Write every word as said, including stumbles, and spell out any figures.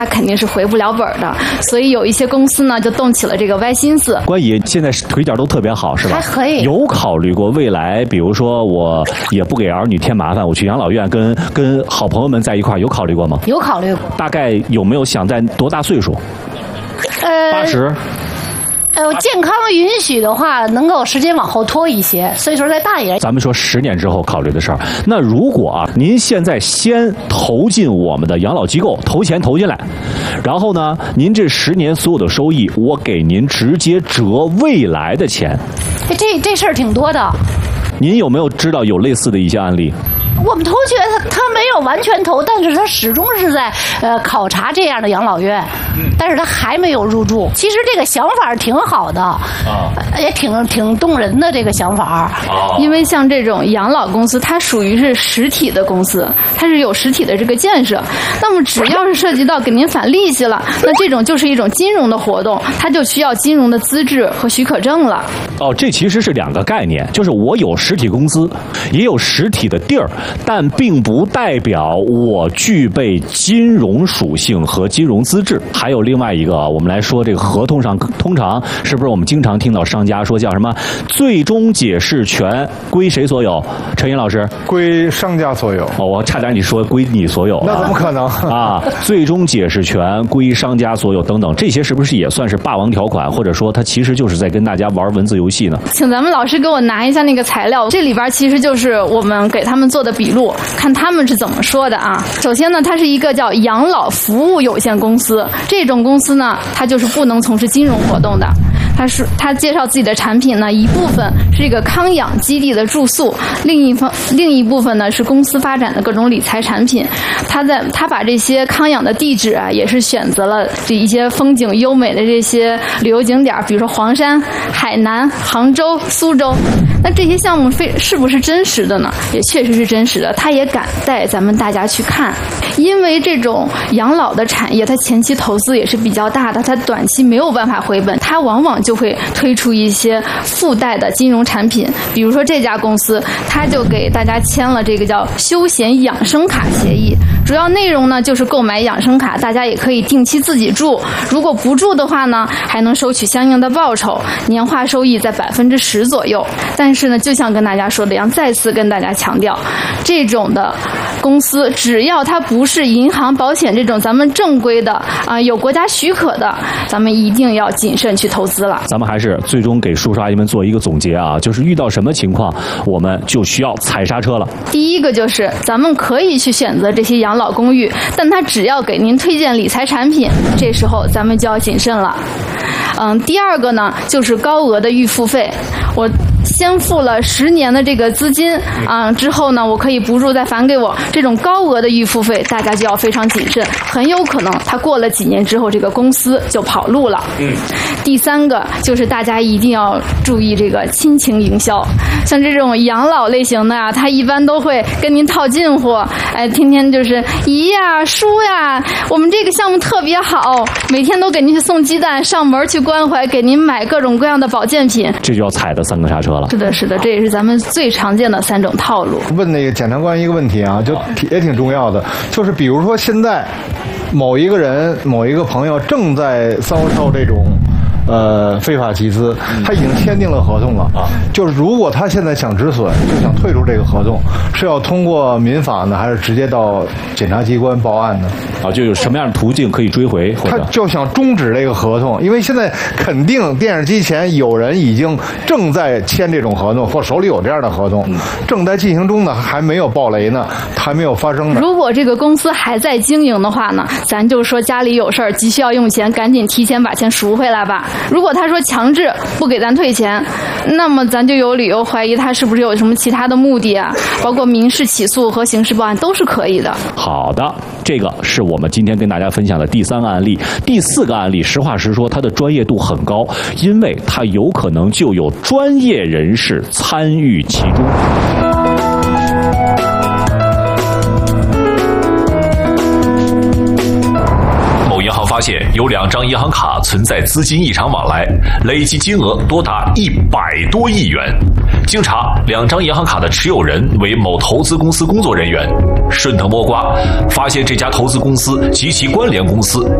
那肯定是回不了本的。所以有一些公司呢就动起了这个歪心思。 关爷现在腿脚都特别好，是吧？ 还可以。 有考虑过未来，比如说我也不给儿女添麻烦，我去养老院跟跟好朋友们在一块儿，有考虑过吗？ 有考虑过。 大概有没有想在多大岁数？ 呃， 八十。 呃，健康允许的话，能够时间往后拖一些，岁数再大一点。 咱们说十年之后考虑的事儿。那如果啊，您现在先投进我们的养老机构，投钱投进来，然后呢，您这十年所有的收益，我给您直接折未来的钱。 这这事儿挺多的。 您有没有知道有类似的一些案例？ 我们同学他他没有完全投，但是他始终是在呃考察这样的养老院，但是他还没有入住。其实这个想法挺好的，啊，也挺挺动人的这个想法。哦，因为像这种养老公司，它属于是实体的公司，它是有实体的这个建设。那么只要是涉及到给您返利息了，那这种就是一种金融的活动，它就需要金融的资质和许可证了。 哦，这其实是两个概念，就是我有实体公司，也有实体的地儿。但并不代表我具备金融属性和金融资质。还有另外一个，我们来说这个合同上，通常是不是我们经常听到商家说叫什么最终解释权归谁所有？陈岩老师， 归商家所有。 哦，我差点你说归你所有， 那怎么可能啊？最终解释权归商家所有等等，这些是不是也算是霸王条款，或者说它其实就是在跟大家玩文字游戏呢？ 请咱们老师给我拿一下那个材料，这里边其实就是我们给他们做的笔录，看他们是怎么说的啊。首先呢，它是一个叫养老服务有限公司，这种公司呢，它就是不能从事金融活动的。它是它介绍自己的产品呢，一部分是这个康养基地的住宿，另一方另一部分呢是公司发展的各种理财产品。他在他把这些康养的地址啊，也是选择了这一些风景优美的这些旅游景点，比如说黄山、海南、杭州、苏州。那这些项目非是不是真实的呢？也确实是真实的，他也敢带咱们大家去看。因为这种养老的产业，它前期投资也是比较大的，它短期没有办法回本，它往往就会推出一些附带的金融产品。比如说这家公司，它就给大家签了这个叫休闲养生卡协议，主要内容呢就是购买养生卡，大家也可以定期自己住，如果不住的话呢，还能收取相应的报酬，年化收益在百分之十左右。但是呢，就像跟大家说的一样，再次跟大家强调，这种的公司只要它不是银行、保险这种咱们正规的啊、呃、有国家许可的，咱们一定要谨慎去投资了。 咱们还是最终给叔叔阿姨们做一个总结啊，就是遇到什么情况，我们就需要踩刹车了。 第一个就是咱们可以去选择这些养老公寓，但它只要给您推荐理财产品，这时候咱们就要谨慎了。嗯，第二个呢，就是高额的预付费，我先付了十年的这个资金啊、嗯，之后呢，我可以不住再返给我。这种高额的预付费，大家就要非常谨慎，很有可能他过了几年之后，这个公司就跑路了。嗯。第三个就是大家一定要注意这个亲情营销，像这种养老类型的啊，他一般都会跟您套近乎，哎，天天就是姨呀、叔呀，我们这个项目特别好，每天都给您去送鸡蛋，上门去关怀，给您买各种各样的保健品， 这就要踩的三个刹车了。 是的，是的，这也是咱们最常见的三种套路。 问那个检察官一个问题啊，就也挺重要的，就是比如说现在某一个人、某一个朋友正在遭受这种呃非法集资，他已经签订了合同了啊。就是如果他现在想止损，就想退出这个合同，是要通过民法呢，还是直接到检察机关报案呢？ 啊，就有什么样的途径可以追回？ 他就想终止这个合同，因为现在肯定电视机前有人已经正在签这种合同，或手里有这样的合同，正在进行中呢，还没有爆雷呢，还没有发生呢。 如果这个公司还在经营的话呢，咱就说家里有事儿，急需要用钱，赶紧提前把钱赎回来吧。如果他说强制不给咱退钱，那么咱就有理由怀疑他是不是有什么其他的目的啊，包括民事起诉和刑事报案都是可以的。 好的，这个是我们今天跟大家分享的第三个案例。第四个案例，实话实说，它的专业度很高，因为它有可能就有专业人士参与其中。 某银行发现有两张银行卡存在资金异常往来，累计金额多达一百多亿元。经查，两张银行卡的持有人为某投资公司工作人员。顺藤摸瓜，发现这家投资公司及其关联公司